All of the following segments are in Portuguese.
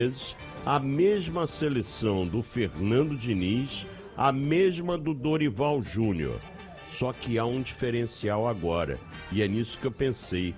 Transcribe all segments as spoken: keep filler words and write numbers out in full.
vezes a mesma seleção do Fernando Diniz, a mesma do Dorival Júnior. Só que há um diferencial agora, e é nisso que eu pensei.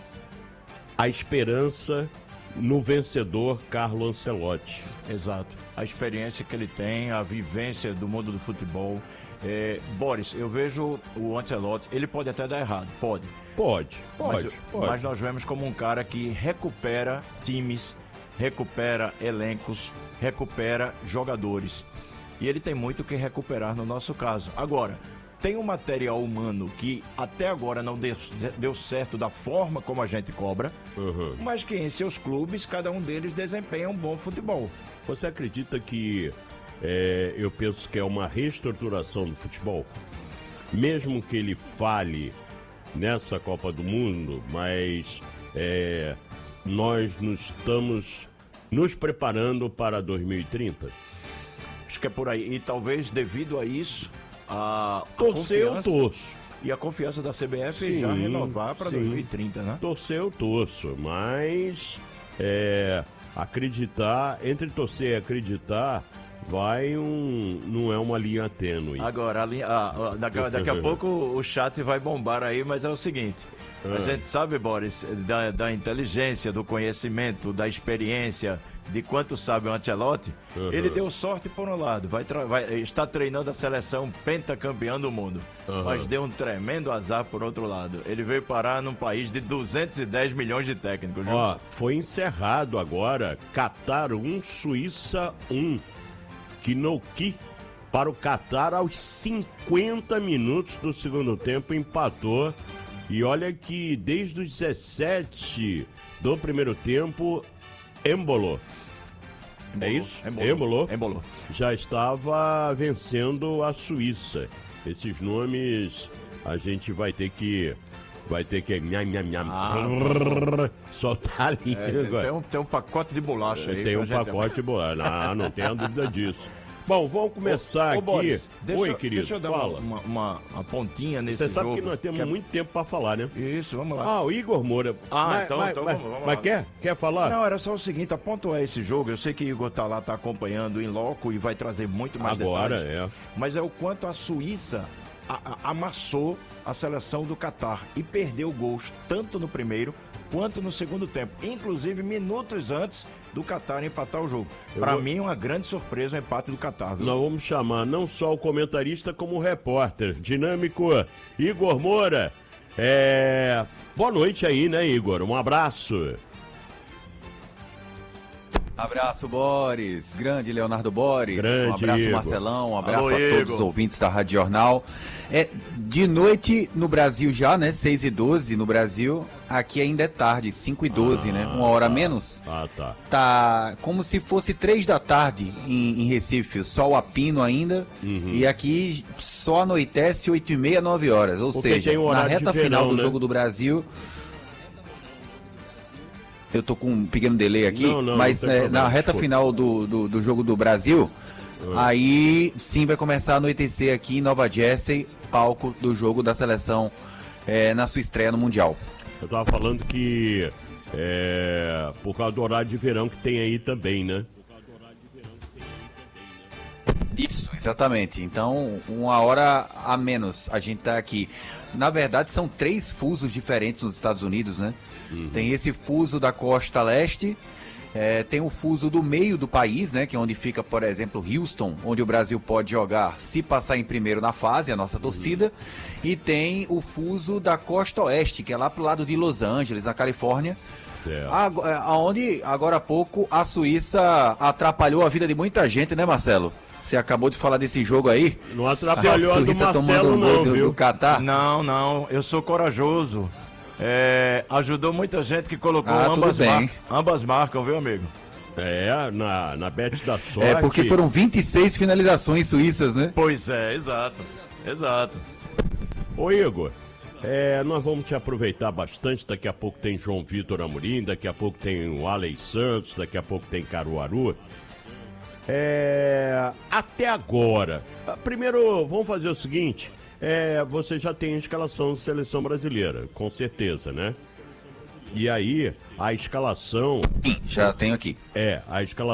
A esperança no vencedor Carlo Ancelotti. Exato. A experiência que ele tem, a vivência do mundo do futebol. É, Boris, eu vejo o Ancelotti, ele pode até dar errado, pode. Pode, pode, mas, pode. Mas nós vemos como um cara que recupera times, recupera elencos, recupera jogadores. E ele tem muito que recuperar no nosso caso. Agora, tem um material humano que até agora não deu, deu certo da forma como a gente cobra, uhum. mas que em seus clubes, cada um deles desempenha um bom futebol. Você acredita que é, eu penso que é uma reestruturação do futebol? Mesmo que ele falhe nessa Copa do Mundo, mas é, nós nos estamos nos preparando para dois mil e trinta? Acho que é por aí. E talvez devido a isso, a, a torcer eu torço. E a confiança da C B F sim, já renovar para dois mil e trinta, né? Torcer eu torço, mas é, acreditar, entre torcer e acreditar, vai um, não é uma linha tênue. Agora, a linha, a, a, daqui, daqui a pouco o chat vai bombar aí, mas é o seguinte, a gente sabe, Boris, da, da inteligência, do conhecimento, da experiência, de quanto sabe o Ancelotti, uhum. ele deu sorte por um lado, vai, vai está treinando a seleção pentacampeã do mundo, uhum. mas deu um tremendo azar por outro lado. Ele veio parar num país de duzentos e dez milhões de técnicos. Viu? Ó, foi encerrado agora, Catar um, Suíça um, Kinoki para o Catar aos cinquenta minutos do segundo tempo, empatou. E olha que desde os dezessete do primeiro tempo, Embolo. É isso? Embolou. Embolou. Embolou. Já estava vencendo a Suíça. Esses nomes a gente vai ter que vai ter que nham, nham, nham, ah, soltar a língua. É, tem, um, tem um pacote de bolacha aí. Tem um pacote gente... de bolacha. Não, não tenha dúvida disso. Bom, vamos começar ô, ô, aqui. Boris, deixa, Oi, querido. Deixa eu dar fala. Uma, uma, uma pontinha nesse jogo. Você sabe jogo, que nós temos que é... muito tempo para falar, né? Isso, vamos lá. Ah, o Igor Moura. Ah, mas, então, mas, então mas, vamos, vamos mas lá. quer? Quer falar? Não, era só o seguinte, a ponto é esse jogo. Eu sei que o Igor tá lá, tá acompanhando em loco e vai trazer muito mais Agora, detalhes. é. Mas é o quanto a Suíça a, a, amassou a seleção do Catar e perdeu gols tanto no primeiro quanto no segundo tempo, inclusive minutos antes do Catar empatar o jogo. Para vou... mim, uma grande surpresa o empate do Catar. Viu? Nós vamos chamar não só o comentarista como o repórter dinâmico Igor Moura. É... Boa noite aí, né, Igor? Um abraço. Abraço, Boris. Grande Leonardo Boris. Grande um abraço, Igor. Marcelão. Um abraço Alô, a todos Igor. os ouvintes da Rádio Jornal. É, de noite no Brasil já, né? seis e doze no Brasil. Aqui ainda é tarde, cinco e doze, ah, né? Uma hora a tá. menos. Ah, tá. Tá como se fosse três da tarde em, em Recife. O sol a pino ainda. Uhum. E aqui só anoitece oito e meia, nove horas. Ou Porque seja, um na reta verão, final do né? jogo do Brasil... Eu tô com um pequeno delay aqui, não, não, mas não é, problema, na reta desculpa. final do, do, do jogo do Brasil, uhum. aí sim vai começar a anoitecer aqui em Nova Jersey, palco do jogo da seleção é, na sua estreia no Mundial. Eu tava falando que é, por causa do horário de verão que tem aí também, né? Isso, exatamente. Então, uma hora a menos a gente tá aqui. Na verdade, são três fusos diferentes nos Estados Unidos, né? Uhum. Tem esse fuso da costa leste, é, tem o fuso do meio do país, né? Que é onde fica, por exemplo, Houston, onde o Brasil pode jogar se passar em primeiro na fase, a nossa torcida. Uhum. E tem o fuso da costa oeste, que é lá pro lado de Los Angeles, na Califórnia. Aonde, agora há pouco, a Suíça atrapalhou a vida de muita gente, né, Marcelo? Você acabou de falar desse jogo aí. Não atrapalhou a, a do Marcelo, tomando não, do, viu? do Catar. Não, não, eu sou corajoso. É, ajudou muita gente que colocou ah, ambas, bem. mar... ambas marcam, viu, amigo? É, na, na Bet da Sorte. É, porque foram vinte e seis finalizações suíças, né? Pois é, exato, exato. Ô, Igor, é, nós vamos te aproveitar bastante. Daqui a pouco tem João Vitor Amorim, daqui a pouco tem o Alex Santos, daqui a pouco tem Caruaru. É, até agora, primeiro vamos fazer o seguinte, é, você já tem a escalação da seleção brasileira, com certeza, né? E aí, a escalação Sim, já tenho aqui. é, a escalação